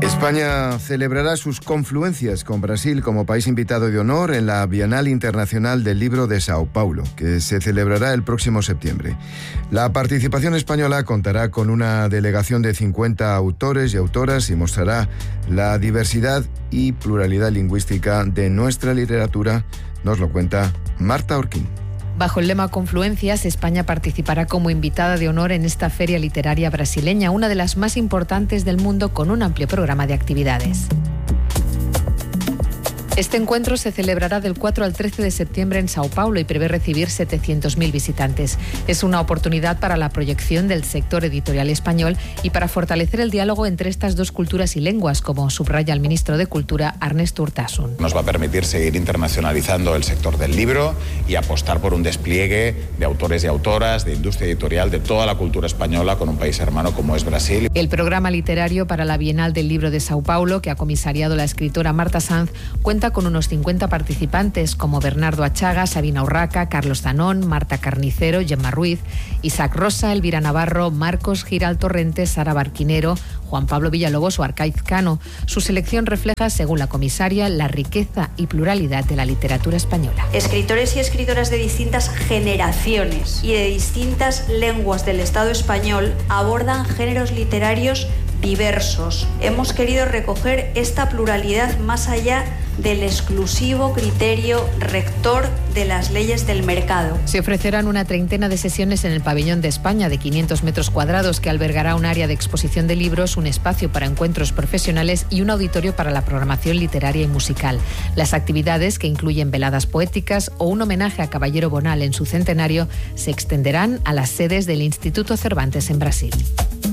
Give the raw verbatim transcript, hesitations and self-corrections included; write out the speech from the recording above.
España celebrará sus confluencias con Brasil como país invitado de honor en la Bienal Internacional del Libro de Sao Paulo, que se celebrará el próximo septiembre. La participación española contará con una delegación de cincuenta autores y autoras y mostrará la diversidad y pluralidad lingüística de nuestra literatura, nos lo cuenta Marta Orquín. Bajo el lema Confluencias, España participará como invitada de honor en esta feria literaria brasileña, una de las más importantes del mundo, con un amplio programa de actividades. Este encuentro se celebrará del cuatro al trece de septiembre en Sao Paulo y prevé recibir setecientos mil visitantes. Es una oportunidad para la proyección del sector editorial español y para fortalecer el diálogo entre estas dos culturas y lenguas, como subraya el ministro de Cultura, Arnest Urtasun. Nos va a permitir seguir internacionalizando el sector del libro y apostar por un despliegue de autores y autoras, de industria editorial, de toda la cultura española con un país hermano como es Brasil. El programa literario para la Bienal del Libro de Sao Paulo, que ha comisariado la escritora Marta Sanz, cuenta con unos cincuenta participantes como Bernardo Achaga, Sabina Urraca, Carlos Zanón, Marta Carnicero, Gemma Ruiz, Isaac Rosa, Elvira Navarro, Marcos Giral Torrente, Sara Barquinero, Juan Pablo Villalobos o Arcaiz Cano. Su selección refleja, según la comisaria, la riqueza y pluralidad de la literatura española. Escritores y escritoras de distintas generaciones y de distintas lenguas del Estado español abordan géneros literarios diversos. Hemos querido recoger esta pluralidad más allá del exclusivo criterio rector de las leyes del mercado. Se ofrecerán una treintena de sesiones en el Pabellón de España de quinientos metros cuadrados, que albergará un área de exposición de libros, un espacio para encuentros profesionales y un auditorio para la programación literaria y musical. Las actividades, que incluyen veladas poéticas o un homenaje a Caballero Bonal en su centenario, se extenderán a las sedes del Instituto Cervantes en Brasil.